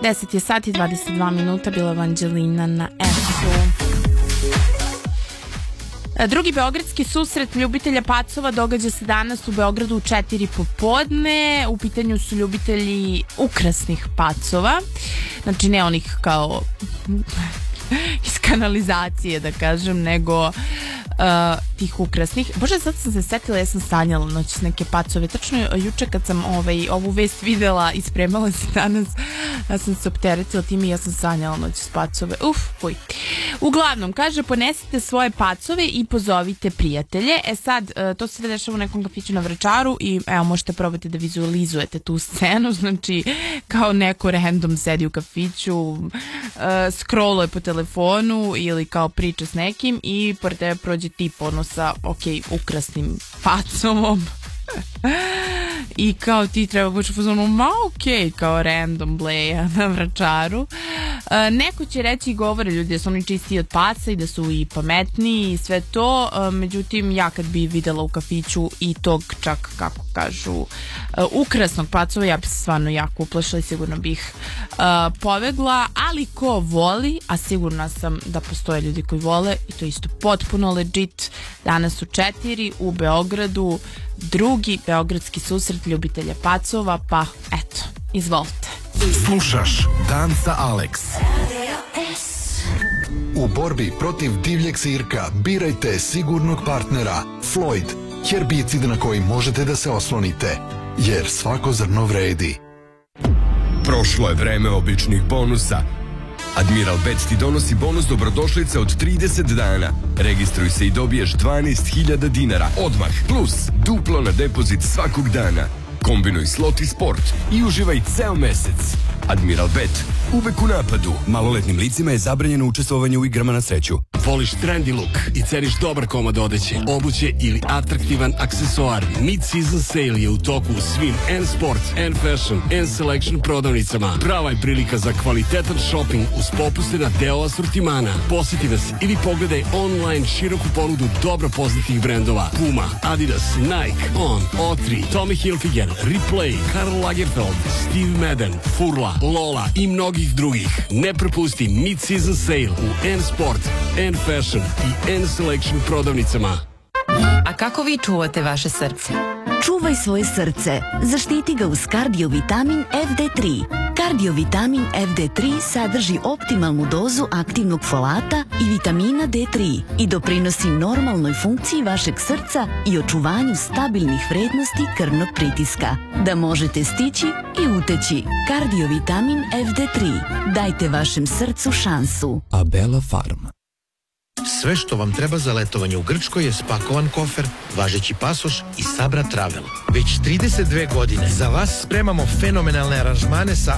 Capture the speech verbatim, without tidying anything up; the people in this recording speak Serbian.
deset je sati, dvadeset dva minuta, bila Evanđelina na S-u. Drugi beogradski susret ljubitelja pacova događa se danas u Beogradu u četiri popodne. U pitanju su ljubitelji ukrasnih pacova. Znači ne onih kao iz kanalizacije, da kažem, nego Uh, tih ukrasnih. Bože, sad sam se setila, ja sam sanjala noć neke pacove. Tačno juče kad sam ovaj, ovu vest videla i spremala se danas, ja sam se opteretila tim i ja sam sanjala noć s pacove. Uf, fuj. Uglavnom, kaže, ponesite svoje pacove i pozovite prijatelje. E sad, uh, to se sve dešava u nekom kafiću na Vračaru i evo, možete probati da vizualizujete tu scenu. Znači, kao neko random sedi u kafiću, uh, scrolluje po telefonu ili kao priča s nekim i pored tebe prođe tip ono sa, ok, ukrasnim pacovom i kao ti treba bući u fazonu, ma ok, kao random bleja na Vračaru. Uh, neko će reći i govore ljudi da su oni čistiji od paca i da su i pametniji i sve to, uh, međutim ja kad bi videla u kafiću i tog čak, kako kažu, uh, ukrasnog pacova, ja bi se stvarno jako uplašila i sigurno bih uh, povegla, ali ko voli, a sigurna sam da postoje ljudi koji vole i to isto potpuno legit, danas u četiri u Beogradu drugi beogradski susret ljubitelja pacova, pa eto, izvolite. Slušaš Dan sa Alex. U borbi protiv divljeg sirka birajte sigurnog partnera Floyd, herbicid na koji možete da se oslonite, jer svako zrno vredi. Prošlo je vreme običnih bonusa. Admiral Bet ti donosi bonus dobrodošlice od trideset dana. Registruj se i dobiješ dvanaest hiljada dinara odmah, plus duplo na depozit svakog dana. Kombinuj slot i sport i uživaj ceo mesec. Admiral Bet, uvek u napadu. Maloletnim licima je zabranjeno učestvovanje u igrama na sreću. Voliš trendy look i ceniš dobar komad odeće, obuće ili atraktivan aksesuar? Mid-season sale je u toku u svim N Sports, N Fashion, N Selection prodavnicama. Prava je prilika za kvalitetan shopping uz popuste na deo asortimana. Posjeti nas ili pogledaj online široku ponudu dobro poznatih brendova: Puma, Adidas, Nike, On, O tri, Tommy Hilfiger, Replay, Karl Lagerfeld, Steve Madden, Furla, Lola i mnogih drugih. Ne propusti mid-season sale u N Sport, N Fashion i N Selection prodavnicama. A kako vi čuvate vaše srce? Čuvaj svoje srce. Zaštiti ga uz kardiovitamin F D tri. Kardiovitamin F D tri sadrži optimalnu dozu aktivnog folata i vitamina D tri i doprinosi normalnoj funkciji vašeg srca i očuvanju stabilnih vrednosti krvnog pritiska. Da možete stići i uteći. Kardiovitamin F D tri. Dajte vašem srcu šansu. Abela Farm. Sve što vam treba za letovanje u Grčkoj je spakovan kofer, važeći pasoš i Sabra Travel. Već trideset dve godine za vas spremamo fenomenalne aranžmane sa